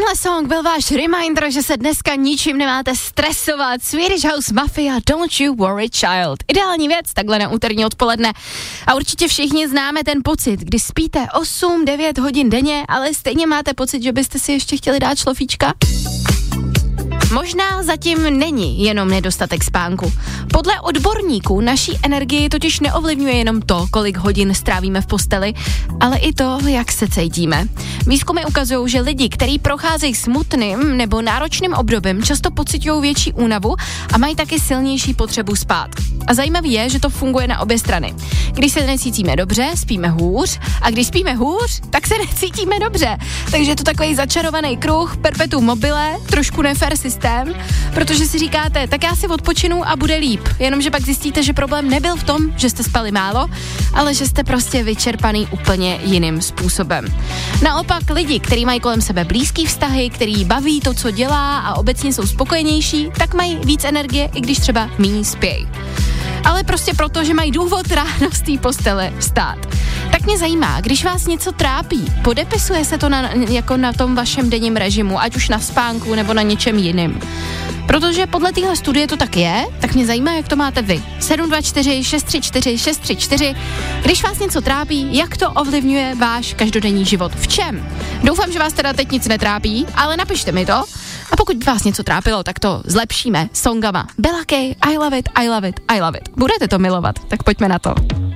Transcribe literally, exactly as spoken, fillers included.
Tenhle song byl váš reminder, že se dneska ničím nemáte stresovat. Swedish House Mafia, Don't You Worry Child. Ideální věc takhle na úterní odpoledne. A určitě všichni známe ten pocit, kdy spíte osm devět hodin denně, ale stejně máte pocit, že byste si ještě chtěli dát šlofíčka. Možná zatím není jenom nedostatek spánku. Podle odborníků naší energii totiž neovlivňuje jenom to, kolik hodin strávíme v posteli, ale i to, jak se cítíme. Výzkumy ukazují, že lidi, kteří procházejí smutným nebo náročným obdobím, často pociťují větší únavu a mají taky silnější potřebu spát. A zajímavé je, že to funguje na obě strany. Když se necítíme dobře, spíme hůř, a když spíme hůř, tak se necítíme dobře. Takže je to takový začarovaný kruh, perpetuum mobile, trošku nefér systém, protože si říkáte, tak já si odpočinu a bude líp. Jenomže pak zjistíte, že problém nebyl v tom, že jste spali málo, ale že jste prostě vyčerpaný úplně jiným způsobem. Naopak lidi, kteří mají kolem sebe blízký vztahy, který baví to, co dělá a obecně jsou spokojenější, tak mají víc energie, i když třeba méně spějí. Ale prostě proto, že mají důvod ráno z té postele vstát. Tak mě zajímá, když vás něco trápí, podepisuje se to na, jako na tom vašem denním režimu, ať už na spánku nebo na něčem jiným. Protože podle téhle studie to tak je, tak mě zajímá, jak to máte vy. sedm dva čtyři šest tři čtyři šest tři čtyři. Když vás něco trápí, jak to ovlivňuje váš každodenní život? V čem? Doufám, že vás teda teď nic netrápí, ale napište mi to. A pokud vás něco trápilo, tak to zlepšíme songama. Bella K, I love it, I love it, I love it. Budete to milovat, tak pojďme na to.